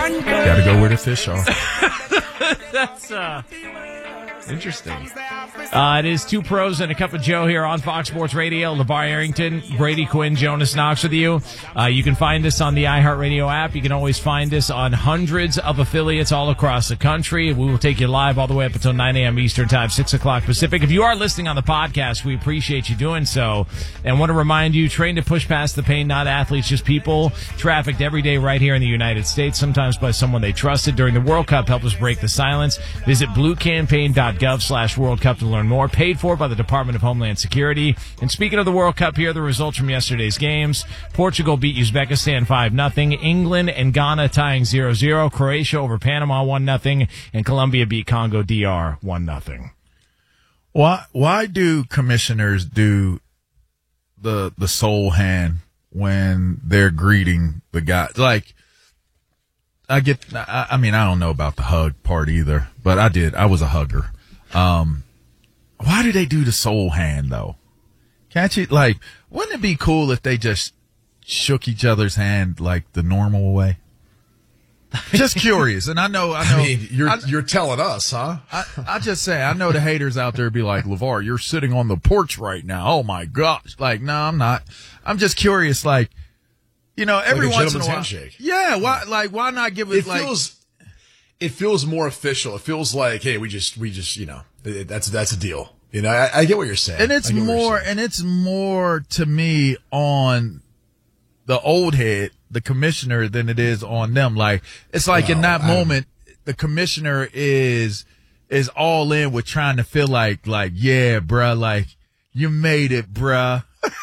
Gotta go where the fish are. That's interesting. It is Two Pros and a Cup of Joe here on Fox Sports Radio. LeVar Arrington, Brady Quinn, Jonas Knox with you. You can find us on the iHeartRadio app. You can always find us on hundreds of affiliates all across the country. We will take you live all the way up until 9 a.m. Eastern Time, 6 o'clock Pacific. If you are listening on the podcast, we appreciate you doing so. And want to remind you, train to push past the pain, not athletes, just people trafficked every day right here in the United States, sometimes by someone they trusted. During the World Cup, help us break the silence. Visit bluecampaign.gov/World Cup to learn more. Paid for by the Department of Homeland Security. And speaking of the World Cup, here are the results from yesterday's games. Portugal beat Uzbekistan 5-0. England and Ghana tying 0-0. Croatia over Panama 1-0. And Colombia beat Congo DR 1-0. Why do commissioners do the soul hand when they're greeting the guy? Like, I mean, I don't know about the hug part either, but I was a hugger. Why do they do the soul hand though? Can't you, like, wouldn't it be cool if they just shook each other's hand like the normal way? Just curious. And I mean, you're telling us, huh? I just say, I know the haters out there be like, LeVar, you're sitting on the porch right now. Oh my gosh. Like, no, I'm not. I'm just curious. Like, you know, every like once in a while. handshake. Yeah. Why not give it like, it feels more official. It feels like, hey, we just, you know, that's a deal. You know, I get what you're saying. And it's more to me on the old head, the commissioner, than it is on them. Like, it's like in that moment, the commissioner is all in with trying to feel like, yeah, bruh, like, you made it, bruh.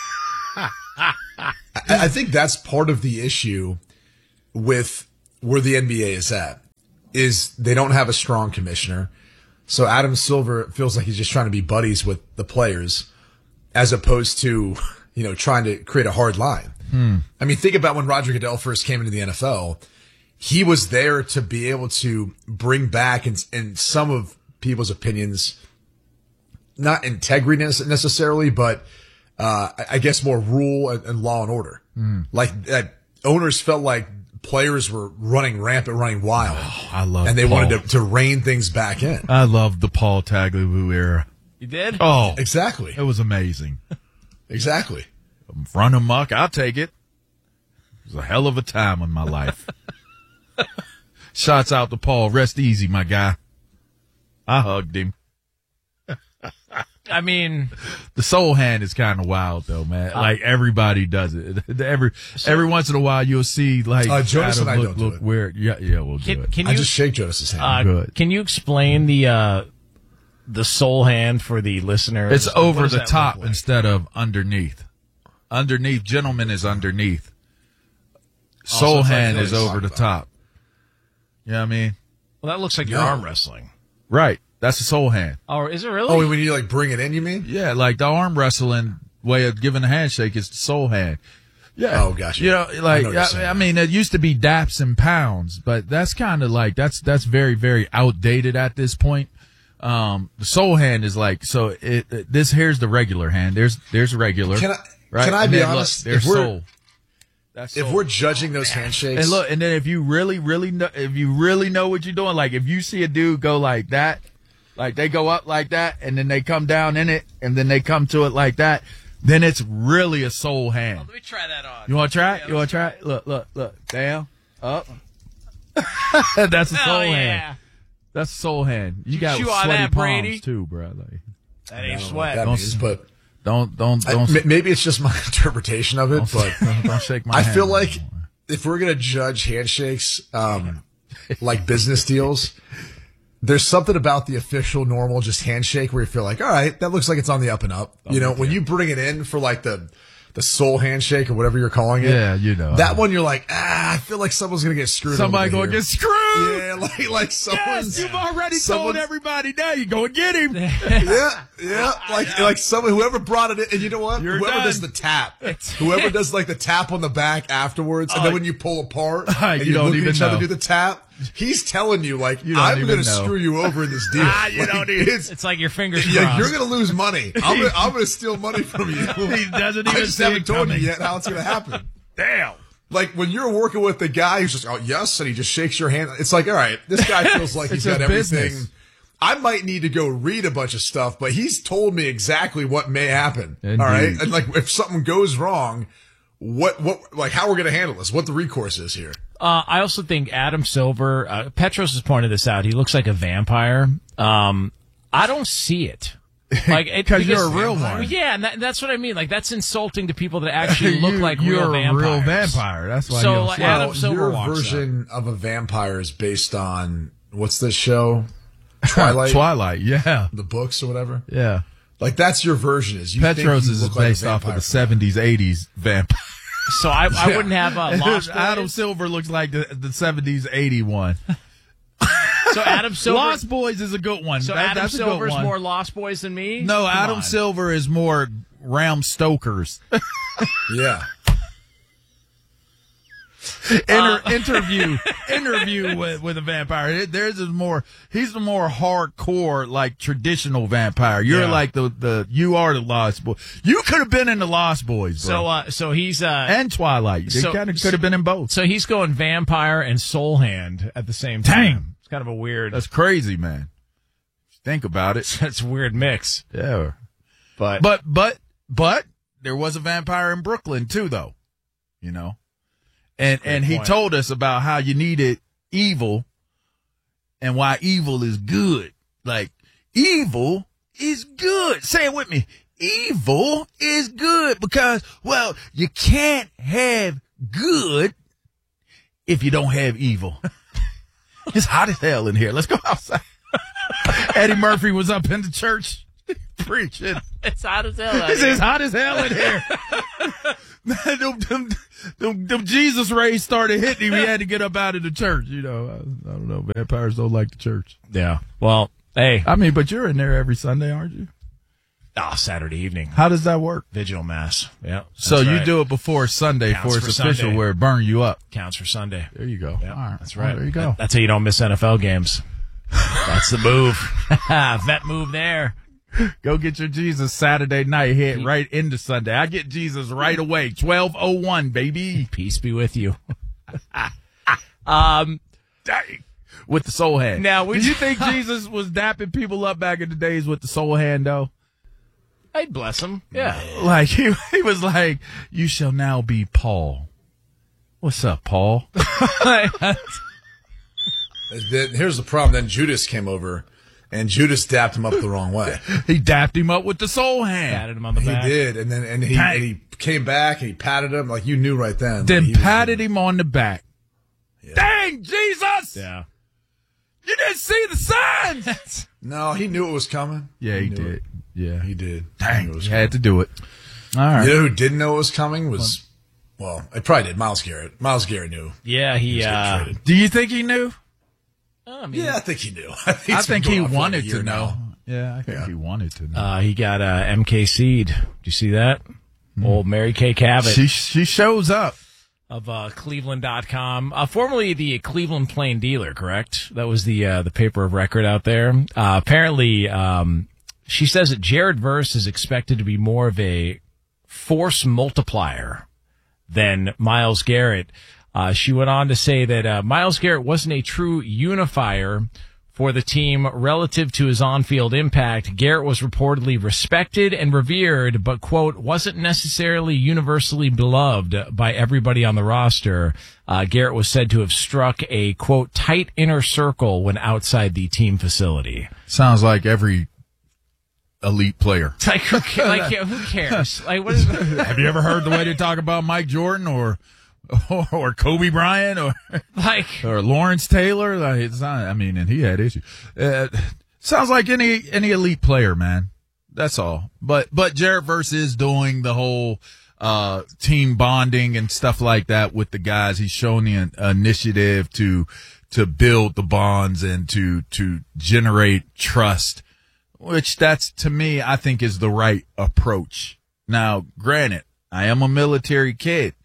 I think that's part of the issue with where the NBA is at, is they don't have a strong commissioner. So Adam Silver feels like he's just trying to be buddies with the players as opposed to, you know, trying to create a hard line. I mean, think about when Roger Goodell first came into the NFL. He was there to be able to bring back, in some of people's opinions, not integrity necessarily, but I guess more rule and law and order. Like, owners felt like players were running rampant, running wild. Oh, I love and they Paul. wanted to rein things back in. I love the Paul Tagliabue era. You did? Oh, Exactly. it was amazing. Exactly. Run amok, I'll take it. It was a hell of a time in my life. Shots out to Paul. Rest easy, my guy. I hugged him. I mean, the soul hand is kind of wild though, man. Like, everybody does it. Every once in a while you'll see, like, Jonas and I don't do look it. weird. Yeah, we'll do it. Can I you just shake Jonas's hand. Good. Can you explain the soul hand for the listeners? It's What over does the that top look like? instead of underneath. Underneath, gentleman is underneath. Soul it's like hand what is he's over talking the about. top. You know what I mean? Well, that looks like your No. arm wrestling. Right. That's a soul hand. Oh, is it really? Oh, when you like bring it in, you mean? Yeah, like the arm wrestling way of giving a handshake is the soul hand. Yeah. Oh, gotcha. You know, like, know what you're saying. I mean, it used to be daps and pounds, but that's kind of like, that's very, very outdated at this point. The soul hand is like, so here's the regular hand. There's regular. Can right? I And be then, honest? Look, there's If we're- soul. That's If soul. we're judging those handshakes, And look, and then if you really know what you're doing, like if you see a dude go like that, like they go up like that, and then they come down in it, and then they come to it like that, then it's really a soul hand. Let me try that on. You want to try it? Yeah, You want to try it? Look. Down, up. That's a soul hand. That's a soul hand. You got chew on sweaty that, palms Brady? too, bro. Like, That ain't I don't know what sweat. that means, but don't maybe it's just my interpretation of it. But don't shake my I hand feel no like more. if we're gonna judge handshakes like business deals, there's something about the official normal just handshake where you feel like, all right, that looks like it's on the up and up. You know, when you bring it in for like the soul handshake or whatever you're calling it. Yeah, you know. That one you're like, I feel like someone's going to get screwed. Somebody over going to here. get screwed. Yeah, like someone's. Yes, you've already told everybody now. You go and get him. Yeah. Like someone, whoever brought it in, and you know what? You're Whoever done. does the tap, whoever does like the tap on the back afterwards, and then when you pull apart, and you you don't look even at each other know. do the tap, he's telling you like, You don't I'm even going to know. screw you over in this deal. You don't even- It's like your fingers Yeah, crossed. you're going to lose money. I'm going to steal money from you. He doesn't I even just see haven't it told you coming. yet how it's going to happen. Damn. like when you're working with the guy who's just, oh, yes, and he just shakes your hand. It's like, all right, this guy feels like he's got everything. Business. I might need to go read a bunch of stuff, but he's told me exactly what may happen. Indeed. All right. And like, if something goes wrong, like how we're going to handle this, what the recourse is here. I also think Adam Silver, Petros has pointed this out. He looks like a vampire. I don't see it. Like, because you're a real one. Yeah, and that's what I mean. Like, that's insulting to people that actually look like real vampires. You're a real vampire. That's why. So Adam Silver your walks version of a vampire is based on what's this show? Twilight. Twilight. Yeah. The books or whatever. Yeah. Like that's your version. Is you Petros think you is look like a based off of vampire the from that. 70s, 80s vampire. So I wouldn't have Lost Boys. Adam Silver looks like the 70s, 80 one. So Adam Silver. Lost Boys is a good one. So Adam that's a good Silver's one. more Lost Boys than me? No, Come Adam on. Silver is more Ram Stoker's. Yeah. Interview with a vampire. There's a more. He's the more hardcore, like traditional vampire. You're like you are the Lost Boy. You could have been in the Lost Boys, bro. So he's and Twilight. They kind of could have been in both. So he's going vampire and soul hand at the same time. Dang. It's kind of a weird. That's crazy, man. Think about it. That's a weird mix. Yeah. But there was a vampire in Brooklyn too, though. You know. And he told us about how you needed evil and why evil is good. Like, evil is good. Say it with me. Evil is good because, well, you can't have good if you don't have evil. It's hot as hell in here. Let's go outside. Eddie Murphy was up in the church preaching. It's hot as hell. It's hot as hell in here. Them Jesus rays started hitting him. He had to get up out of the church. You know, I don't know. Vampires don't like the church. Yeah. Well, hey. I mean, but you're in there every Sunday, aren't you? Oh, Saturday evening. How does that work? Vigil Mass. Yeah. So you do it before Sunday Counts for it's for official Sunday. where it burn you up. Counts for Sunday. There you go. Yeah, All right. that's right. Well, there you go. That's how you don't miss NFL games. That's the move. Vet move there. Go get your Jesus Saturday night, hit right into Sunday. I get Jesus right away. 12:01, baby. Peace be with you. Dang. With the soul hand. Now, do you think Jesus was dapping people up back in the days with the soul hand, though? I'd bless him. Yeah. Like, he was like, you shall now be Paul. What's up, Paul? Here's the problem. Then Judas came over, and Judas dapped him up the wrong way. He dapped him up with the soul hand. Patted him on the back. He did, and he came back and he patted him like you knew right then. Then he was patted him on the back. Yeah. Dang, Jesus! Yeah. You didn't see the signs! No, he knew it was coming. Yeah, he knew did. it. Yeah. He did. Dang, it was he had to do it. All right. You know who didn't know it was coming was, well, it probably did. Miles Garrett. Miles Garrett knew. Yeah, He was getting traded. Do you think he knew? I mean, Yeah, I think he knew. I think he wanted to know. Now. Yeah, I think he wanted to know. he got MK Seed. Do you see that? Old Mary Kay Cabot. She shows up. Of Cleveland.com, formerly the Cleveland Plain Dealer, correct? That was the paper of record out there. Apparently, she says that Jared Verse is expected to be more of a force multiplier than Myles Garrett. She went on to say that Myles Garrett wasn't a true unifier for the team relative to his on-field impact. Garrett was reportedly respected and revered, but, quote, wasn't necessarily universally beloved by everybody on the roster. Garrett was said to have struck a, quote, tight inner circle when outside the team facility. Sounds like every elite player. Like, who cares? Like, what is Have you ever heard the way they talk about Mike Jordan or Kobe Bryant or Lawrence Taylor? Like, it's not, I mean, and he had issues. Sounds like any elite player, man. That's all. But Jared Verse is doing the whole team bonding and stuff like that with the guys. He's shown the initiative to build the bonds and to generate trust, which that's, to me, I think is the right approach. Now, granted, I am a military kid.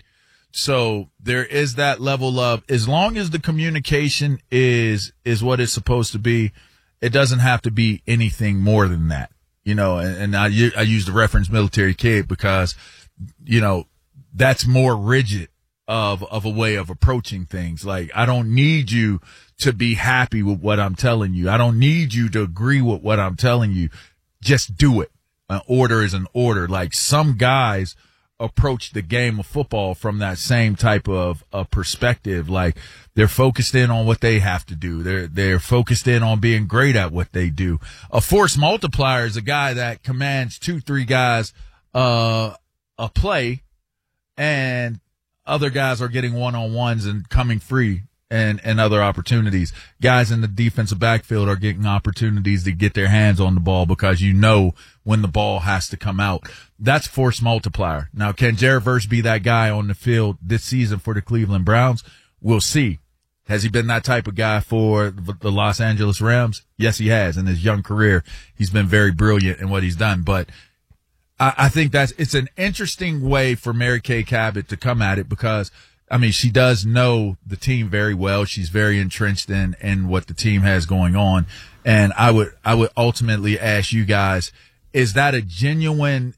So there is that level of, as long as the communication is what it's supposed to be, it doesn't have to be anything more than that, you know, and I use the reference military kid because, you know, that's more rigid of a way of approaching things. Like, I don't need you to be happy with what I'm telling you. I don't need you to agree with what I'm telling you. Just do it. An order is an order. Like, some guys approach the game of football from that same type of perspective. Like, they're focused in on what they have to do. They're focused in on being great at what they do. A force multiplier is a guy that commands 2-3 guys a play, and other guys are getting one-on-ones and coming free and other opportunities. Guys in the defensive backfield are getting opportunities to get their hands on the ball because you know when the ball has to come out. That's force multiplier. Now, can Jared Verse be that guy on the field this season for the Cleveland Browns? We'll see. Has he been that type of guy for the Los Angeles Rams? Yes, he has. In his young career, he's been very brilliant in what he's done. But I think it's an interesting way for Mary Kay Cabot to come at it because, I mean, she does know the team very well. She's very entrenched in what the team has going on. And I would ultimately ask you guys, is that a genuine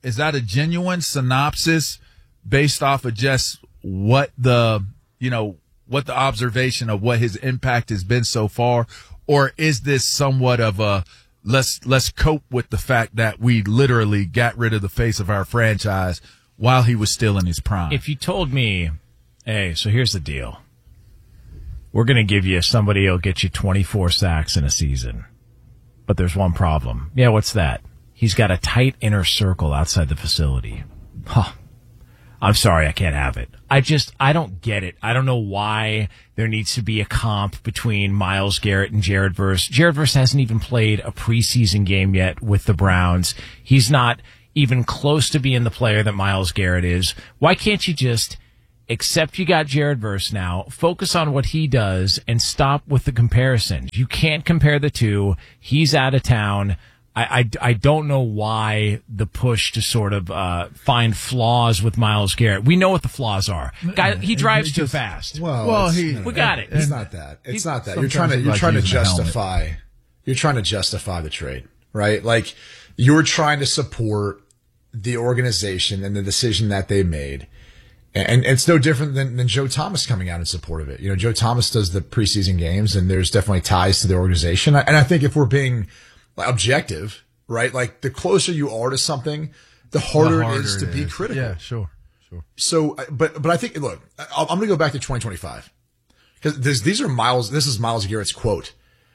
synopsis based off of just what the observation of what his impact has been so far? Or is this somewhat of a, let's cope with the fact that we literally got rid of the face of our franchise while he was still in his prime? If you told me, hey, so here's the deal. We're going to give you somebody who'll get you 24 sacks in a season. But there's one problem. Yeah, what's that? He's got a tight inner circle outside the facility. Huh. I'm sorry, I can't have it. I don't get it. I don't know why there needs to be a comp between Myles Garrett and Jared Verse. Jared Verse hasn't even played a preseason game yet with the Browns. He's not even close to being the player that Myles Garrett is. Why can't you just accept you got Jared Verse now, focus on what he does, and stop with the comparisons? You can't compare the two. He's out of town. I don't know why the push to sort of find flaws with Myles Garrett. We know what the flaws are. Guy, he drives too fast. We got it. It's not that. It's not that. You're trying to justify. You're trying to justify the trade, right? Like, you're trying to support the organization and the decision that they made. And it's no different than Joe Thomas coming out in support of it. You know, Joe Thomas does the preseason games, and there's definitely ties to the organization. And I think if we're being objective, right? Like, the closer you are to something, the harder it is to be critical. Yeah, sure. So, but I think, look, I'm going to go back to 2025 because this is Myles Garrett's quote.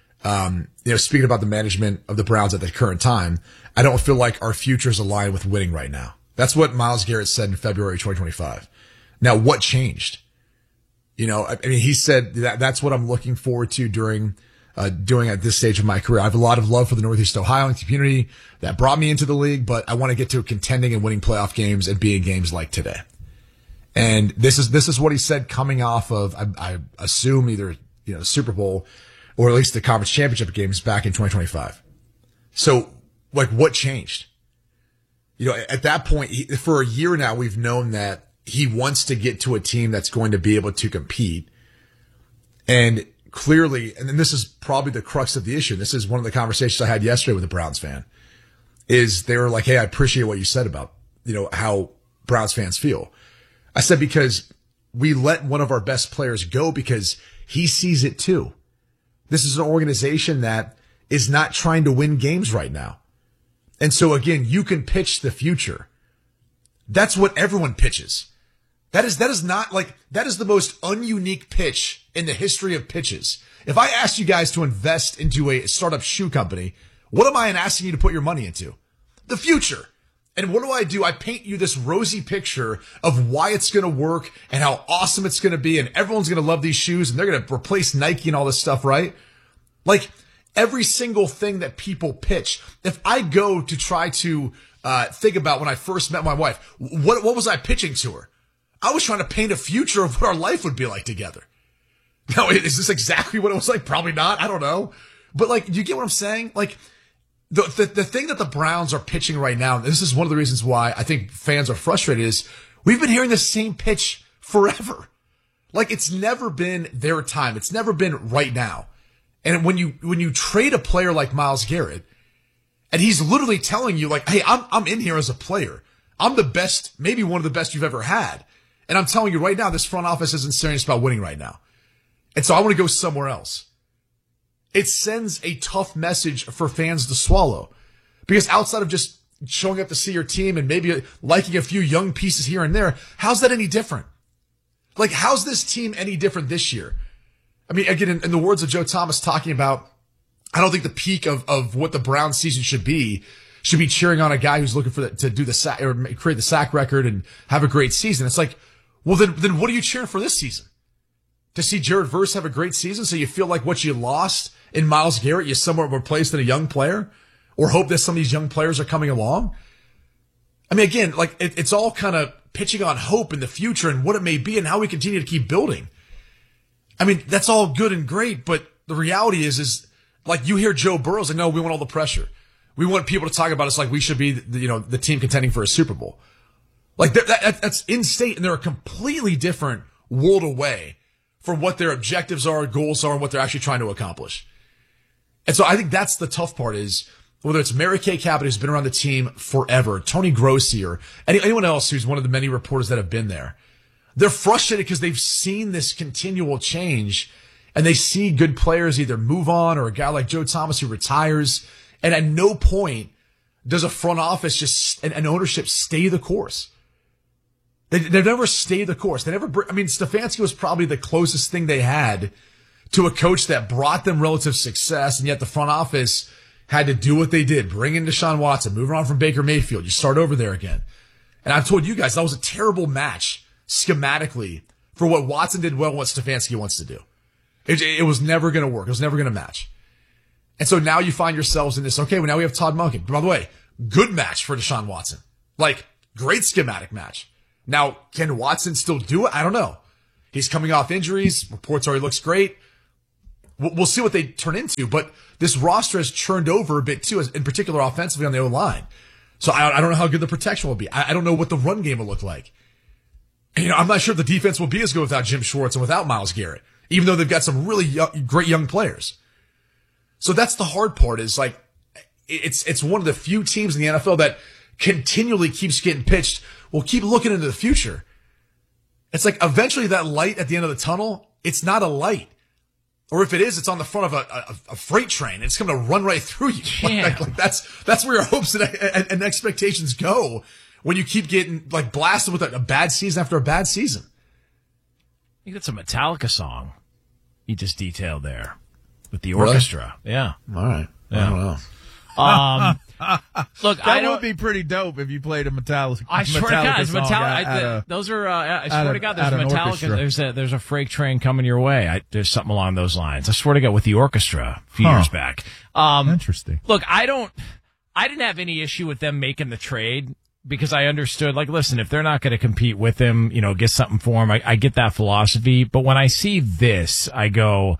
Speaking about the management of the Browns at the current time, I don't feel like our future is aligned with winning right now. That's what Myles Garrett said in February 2025. Now, what changed? You know, I mean, he said that's what I'm looking forward to doing at this stage of my career. I have a lot of love for the Northeast Ohio community that brought me into the league, but I want to get to contending and winning playoff games and being games like today. And this is what he said coming off of, I assume, either, Super Bowl or at least the conference championship games back in 2025. So, like, what changed? You know, at that point, for a year now, we've known that he wants to get to a team that's going to be able to compete. And clearly, and then this is probably the crux of the issue. This is one of the conversations I had yesterday with a Browns fan, is they were like, hey, I appreciate what you said about, how Browns fans feel. I said, because we let one of our best players go because he sees it too. This is an organization that is not trying to win games right now. And so again, you can pitch the future. That's what everyone pitches. That is not like, that is the most ununique pitch in the history of pitches. If I asked you guys to invest into a startup shoe company, what am I asking you to put your money into? The future. And what do? I paint you this rosy picture of why it's going to work and how awesome it's going to be, and everyone's going to love these shoes and they're going to replace Nike and all this stuff, right? Like, every single thing that people pitch. If I go to try to think about when I first met my wife, what was I pitching to her? I was trying to paint a future of what our life would be like together. Now, is this exactly what it was like? Probably not. I don't know. But, like, you get what I'm saying? Like, the thing that the Browns are pitching right now, this is one of the reasons why I think fans are frustrated, is we've been hearing the same pitch forever. Like, it's never been their time. It's never been right now. And when you trade a player like Myles Garrett, and he's literally telling you, like, hey, I'm in here as a player. I'm the best, maybe one of the best you've ever had. And I'm telling you right now, this front office isn't serious about winning right now. And so I want to go somewhere else. It sends a tough message for fans to swallow. Because outside of just showing up to see your team and maybe liking a few young pieces here and there, how's that any different? Like, how's this team any different this year? I mean, again, in the words of Joe Thomas talking about, I don't think the peak of what the Browns season should be cheering on a guy who's looking to do the sack or create the sack record and have a great season. It's like, well, then what are you cheering for this season? To see Jared Verse have a great season so you feel like what you lost in Myles Garrett, you somewhat replaced in a young player? Or hope that some of these young players are coming along? I mean, again, like, it's all kind of pitching on hope in the future and what it may be and how we continue to keep building. I mean, that's all good and great, but the reality is like, you hear Joe Burrow's like, no, we want all the pressure. We want people to talk about us like we should be, the team contending for a Super Bowl. Like, that's in state, and they're a completely different world away from what their objectives are, goals are, and what they're actually trying to accomplish. And so I think that's the tough part is, whether it's Mary Kay Cabot, who's been around the team forever, Tony Grossi, or anyone else who's one of the many reporters that have been there, they're frustrated because they've seen this continual change, and they see good players either move on or a guy like Joe Thomas who retires, and at no point does a front office and ownership stay the course. They've never stayed the course. Stefanski was probably the closest thing they had to a coach that brought them relative success, and yet the front office had to do what they did, bring in Deshaun Watson, move on from Baker Mayfield. You start over there again. And I've told you guys that was a terrible match schematically for what Watson did well and what Stefanski wants to do. It was never going to work. It was never going to match. And so now you find yourselves in this, okay, well, now we have Todd Monken. By the way, good match for Deshaun Watson. Like, great schematic match. Now, can Watson still do it? I don't know. He's coming off injuries. Reports are he looks great. We'll see what they turn into, but this roster has churned over a bit too, in particular offensively on the O-line. So I don't know how good the protection will be. I don't know what the run game will look like. And, I'm not sure if the defense will be as good without Jim Schwartz and without Myles Garrett, even though they've got some really great young players. So that's the hard part is like, it's one of the few teams in the NFL that continually keeps getting pitched. We'll keep looking into the future. It's like eventually that light at the end of the tunnel, it's not a light. Or if it is, it's on the front of a freight train. It's going to run right through you. Yeah. Like that's where your hopes and expectations go when you keep getting like blasted with a bad season after a bad season. I think that's a Metallica song you just detailed there with the orchestra. Really? Yeah. All right. Yeah. I don't know. Look, that would be pretty dope if you played a Metallica. I swear to God, those are. I swear to God, there's Metallica. There's a freight train coming your way. There's something along those lines. I swear to God, with the orchestra a few years back. Interesting. Look, I didn't have any issue with them making the trade because I understood. Like, listen, if they're not going to compete with him, get something for him. I get that philosophy, but when I see this, I go,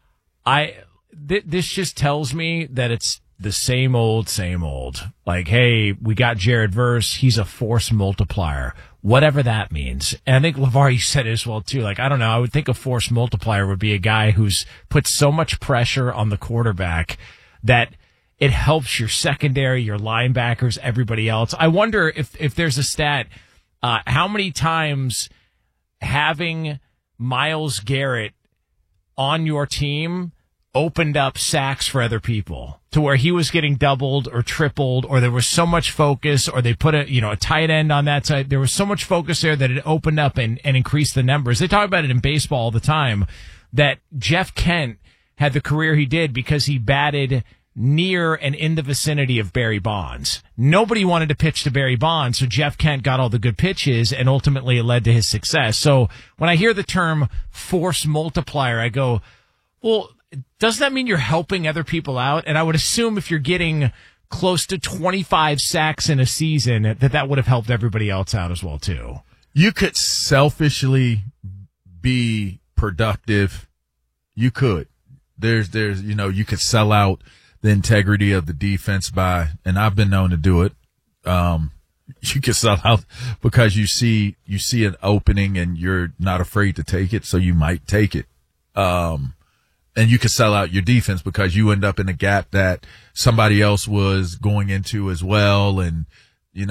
this just tells me that it's the same old. Like, hey, we got Jared Verse. He's a force multiplier, whatever that means. And I think LeVar, you said it as well too. Like, I don't know. I would think a force multiplier would be a guy who's put so much pressure on the quarterback that it helps your secondary, your linebackers, everybody else. I wonder if there's a stat, how many times having Myles Garrett on your team opened up sacks for other people to where he was getting doubled or tripled, or there was so much focus, or they put a tight end on that side. There was so much focus there that it opened up and increased the numbers. They talk about it in baseball all the time that Jeff Kent had the career he did because he batted near and in the vicinity of Barry Bonds. Nobody wanted to pitch to Barry Bonds, so Jeff Kent got all the good pitches, and ultimately it led to his success. So when I hear the term force multiplier, I go, well, doesn't that mean you're helping other people out? And I would assume if you're getting close to 25 sacks in a season, that would have helped everybody else out as well, too. You could selfishly be productive. You could. There's you could sell out the integrity of the defense by, and I've been known to do it. You could sell out because you see an opening and you're not afraid to take it, so you might take it. And you could sell out your defense because you end up in a gap that somebody else was going into as well. And,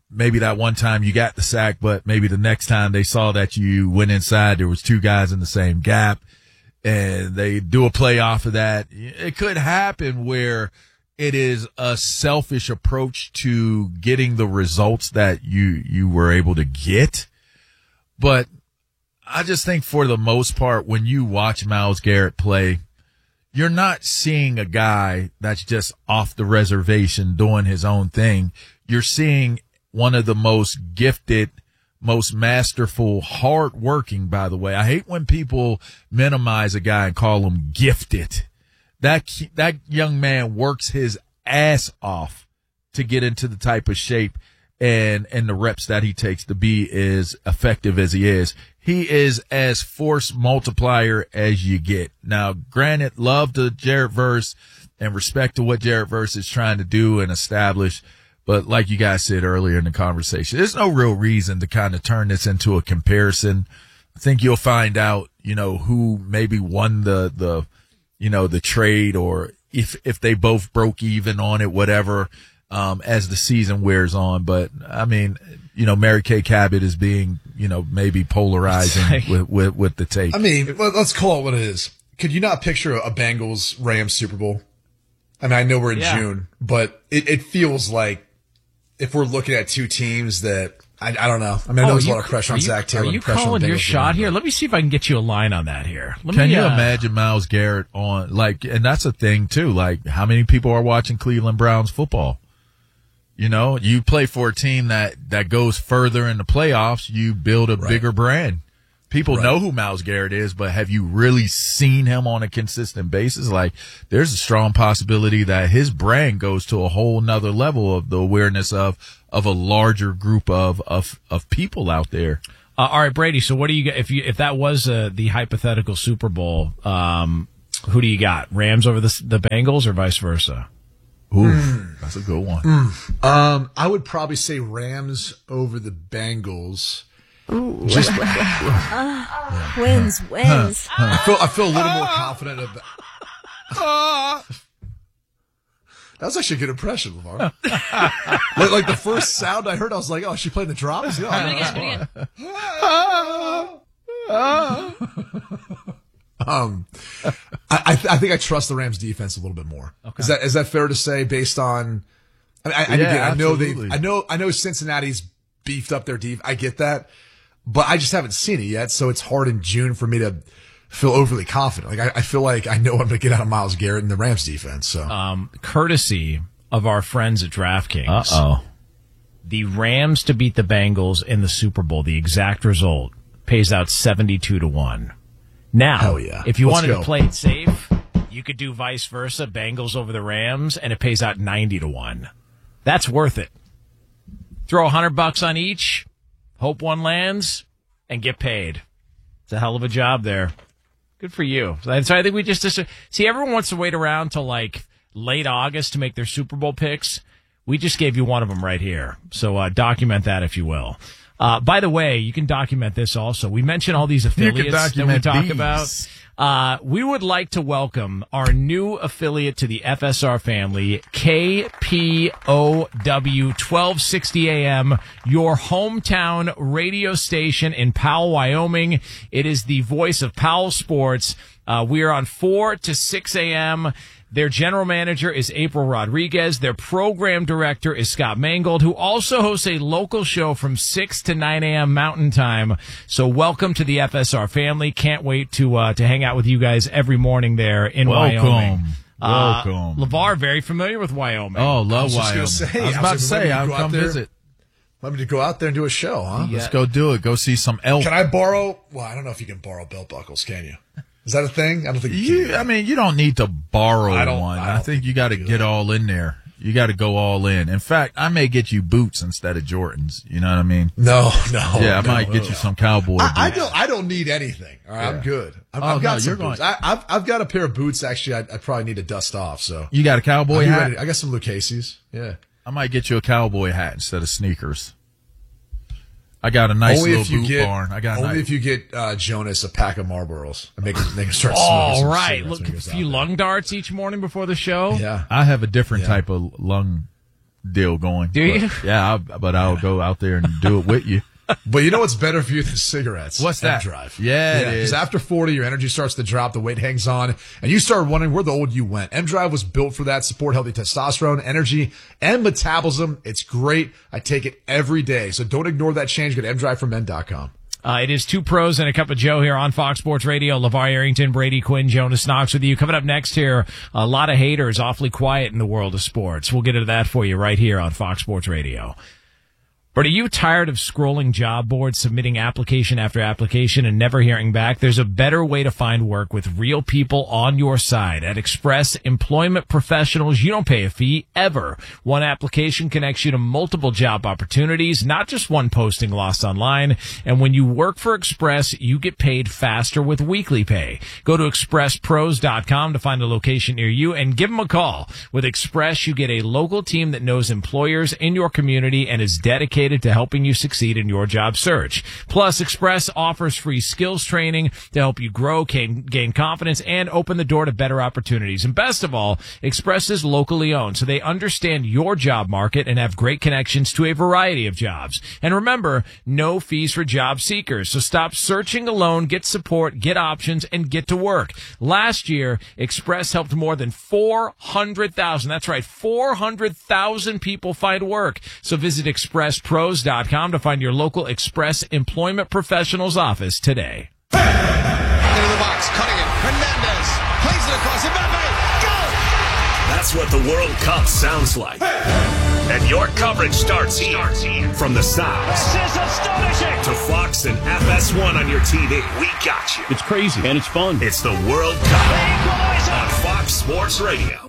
maybe that one time you got the sack, but maybe the next time they saw that you went inside, there was two guys in the same gap, and they do a play off of that. It could happen where it is a selfish approach to getting the results that you were able to get. But I just think for the most part, when you watch Myles Garrett play, you're not seeing a guy that's just off the reservation doing his own thing. You're seeing one of the most gifted, most masterful, hard-working, by the way. I hate when people minimize a guy and call him gifted. That young man works his ass off to get into the type of shape and the reps that he takes to be as effective as he is. He is as force multiplier as you get. Now, granted, love to Jared Verse and respect to what Jared Verse is trying to do and establish. But like you guys said earlier in the conversation, there's no real reason to kind of turn this into a comparison. I think you'll find out, who maybe won the trade, or if they both broke even on it, whatever, as the season wears on. But I mean, Mary Kay Cabot is being, maybe polarizing with the take. I mean, let's call it what it is. Could you not picture a Bengals Rams Super Bowl? I mean, I know we're in June, but it feels like if we're looking at two teams that I don't know. I mean, I know there's a lot of pressure on Zach Taylor. Are you calling your shot here? Let me see if I can get you a line on that here. Can you imagine Myles Garrett on, and that's a thing too, how many people are watching Cleveland Browns football? You play for a team that goes further in the playoffs, you build a bigger brand. People know who Myles Garrett is, but have you really seen him on a consistent basis? There's a strong possibility that his brand goes to a whole nother level of the awareness of a larger group of people out there. All right, Brady. So what do you get if that was the hypothetical Super Bowl? Who do you got? Rams over the Bengals or vice versa? Ooh, that's a good one. I would probably say Rams over the Bengals. Ooh. Wins. I feel a little more confident about. That was actually a good impression, LeVar. like the first sound I heard, I was like, "Oh, she played the drops." Yeah, I think I trust the Rams defense a little bit more. Okay. Is that fair to say? Based on, I know Cincinnati's beefed up their defense. I get that. But I just haven't seen it yet, so it's hard in June for me to feel overly confident. I feel like I know what I'm going to get out of Myles Garrett and the Rams defense. So, courtesy of our friends at DraftKings, the Rams to beat the Bengals in the Super Bowl, the exact result, pays out 72-1. Now, if you wanted to play it safe, you could do vice versa, Bengals over the Rams, and it pays out 90-1. That's worth it. Throw $100 on each. Hope one lands and get paid. It's a hell of a job there. Good for you. So I think we just see, everyone wants to wait around till late August to make their Super Bowl picks. We just gave you one of them right here. So document that if you will. By the way, you can document this also. We mentioned all these affiliates that we talk about. We would like to welcome our new affiliate to the FSR family, KPOW 1260 AM, your hometown radio station in Powell, Wyoming. It is the voice of Powell Sports. We are on 4 to 6 a.m. Their general manager is April Rodriguez. Their program director is Scott Mangold, who also hosts a local show from 6 to 9 a.m. Mountain Time. So welcome to the FSR family. Can't wait to hang out with you guys every morning there in Wyoming. Welcome. LeVar, very familiar with Wyoming. Oh, love Wyoming. I was about to say, I'll come visit. Let me to go out there and do a show, huh? Yeah. Let's go do it. Go see some elk. Can I borrow? Well, I don't know if you can borrow belt buckles, can you? Is that a thing? I don't think you can. I mean, you don't need to borrow one. I think you got to get all in there. You got to go all in. In fact, I may get you boots instead of Jordans. You know what I mean? No. Yeah, I might get you some cowboy boots. I don't need anything. All right, yeah. I'm good. I've got some boots. I've got a pair of boots. Actually, I probably need to dust off. So you got a cowboy hat? I got some Lucchese's. Yeah. I might get you a cowboy hat instead of sneakers. I got a nice little boot barn. If you get Jonas a pack of Marlboros and make him start smoking. All right, look, a few lung darts each morning before the show. Yeah, I have a different type of lung deal going. Do you? Yeah, but I'll go out there and do it with you. But you know what's better for you than cigarettes? What's that? M-Drive. Yeah, it is. Because after 40, your energy starts to drop, the weight hangs on, and you start wondering where the old you went. M-Drive was built for that. Support healthy testosterone, energy, and metabolism. It's great. I take it every day. So don't ignore that change. Go to mdriveformen.com. It is Two Pros and a Cup of Joe here on Fox Sports Radio. LeVar Arrington, Brady Quinn, Jonas Knox with you. Coming up next here, a lot of haters, awfully quiet in the world of sports. We'll get into that for you right here on Fox Sports Radio. But are you tired of scrolling job boards, submitting application after application, and never hearing back? There's a better way to find work with real people on your side. At Express Employment Professionals, you don't pay a fee, ever. One application connects you to multiple job opportunities, not just one posting lost online. And when you work for Express, you get paid faster with weekly pay. Go to expresspros.com to find a location near you and give them a call. With Express, you get a local team that knows employers in your community and is dedicated to helping you succeed in your job search. Plus, Express offers free skills training to help you grow, gain confidence, and open the door to better opportunities. And best of all, Express is locally owned, so they understand your job market and have great connections to a variety of jobs. And remember, no fees for job seekers. So stop searching alone, get support, get options, and get to work. Last year, Express helped more than 400,000, that's right, 400,000 people find work. So visit expresspros.com to find your local Express Employment Professionals office today. Into the box, cutting it. Hernandez plays it across. Mbappe, go! That's what the World Cup sounds like. And your coverage starts here. From the South. This is astonishing. To Fox and FS1 on your TV. We got you. It's crazy and it's fun. It's the World Cup on Fox Sports Radio.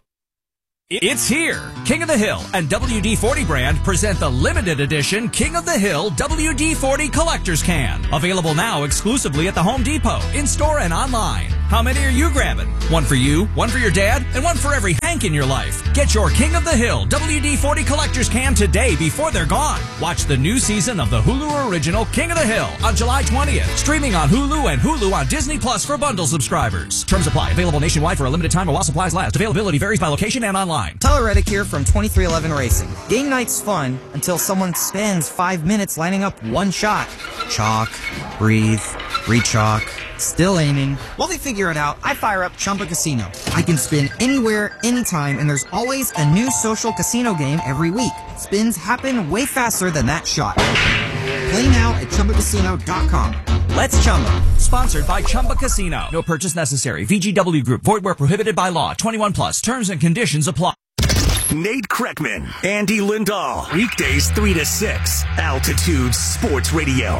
It's here. King of the Hill and WD-40 brand present the limited edition King of the Hill WD-40 Collector's Can. Available now exclusively at the Home Depot, in-store and online. How many are you grabbing? One for you, one for your dad, and one for every Hank in your life. Get your King of the Hill WD-40 Collector's Can today before they're gone. Watch the new season of the Hulu original King of the Hill on July 20th. Streaming on Hulu and Hulu on Disney Plus for bundle subscribers. Terms apply. Available nationwide for a limited time while supplies last. Availability varies by location and online. Tyler Reddick here from 2311 Racing. Game night's fun until someone spends 5 minutes lining up one shot. Chalk, breathe, re-chalk, still aiming. While they figure it out, I fire up Chumba Casino. I can spin anywhere, anytime, and there's always a new social casino game every week. Spins happen way faster than that shot. Play now at ChumbaCasino.com. Let's Chumba. Sponsored by Chumba Casino. No purchase necessary. VGW Group. Void where prohibited by law. 21 plus. Terms and conditions apply. Nate Kreckman, Andy Lindahl. Weekdays 3 to 6. Altitude Sports Radio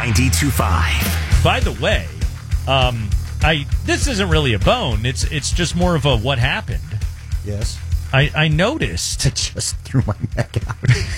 92.5. By the way, this isn't really a bone. It's just more of a what happened. Yes. I noticed. I just threw my neck out.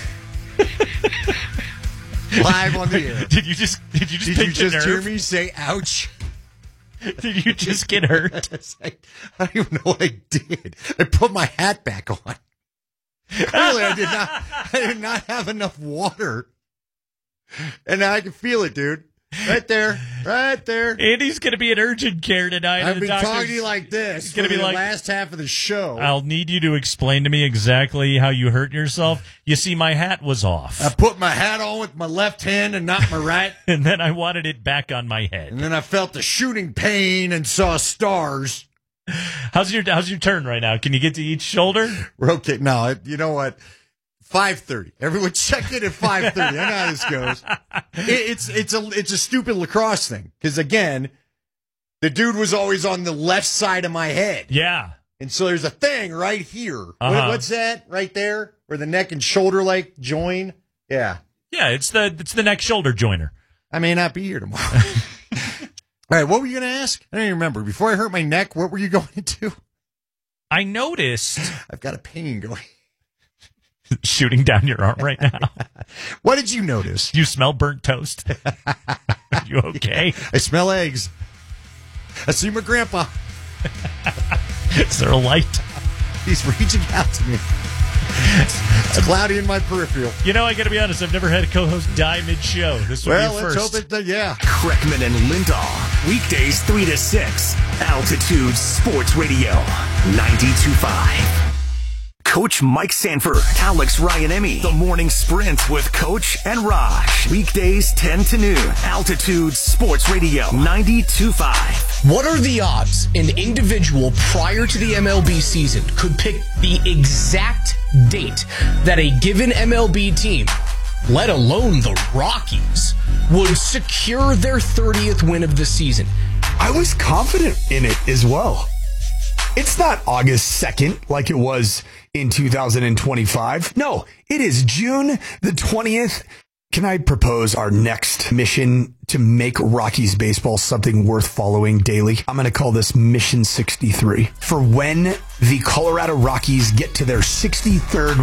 Live on the air. Did you just hear me say ouch? Did you just get hurt? I don't even know what I did. I put my hat back on. Clearly, I did not have enough water. And now I can feel it, dude. Right there. Andy's going to be in urgent care tonight. I've been talking to you like this for the last half of the show. I'll need you to explain to me exactly how you hurt yourself. You see, my hat was off. I put my hat on with my left hand and not my right. And then I wanted it back on my head. And then I felt the shooting pain and saw stars. How's your turn right now? Can you get to each shoulder? We're okay. No, you know what? 5:30. Everyone check in at 5:30. I know how this goes. It's a stupid lacrosse thing. Because again, the dude was always on the left side of my head. Yeah. And so there's a thing right here. Uh-huh. What's that right there? Where the neck and shoulder like join? Yeah. Yeah, it's the neck shoulder joiner. I may not be here tomorrow. All right, what were you going to ask? I don't even remember. Before I hurt my neck, what were you going to? I noticed. I've got a pain going. Shooting down your arm right now. What did you notice? You smell burnt toast. Are you okay? I smell eggs. I see my grandpa. Is there a light? He's reaching out to me. It's cloudy in my peripheral. You know, I got to be honest. I've never had a co-host die mid-show. This will be let's first. hope it. Yeah. Kreckman and Lindahl. Weekdays 3 to 6. Altitude Sports Radio 92.5. Coach Mike Sanford, Alex Ryan-Emy. The Morning Sprint with Coach and Raj. Weekdays 10 to noon. Altitude Sports Radio 92.5. What are the odds an individual prior to the MLB season could pick the exact date that a given MLB team, let alone the Rockies, would secure their 30th win of the season? I was confident in it as well. It's not August 2nd like it was in 2025. No, it is June the 20th. Can I propose our next mission to make Rockies baseball something worth following daily? I'm going to call this Mission 63. For when the Colorado Rockies get to their 63rd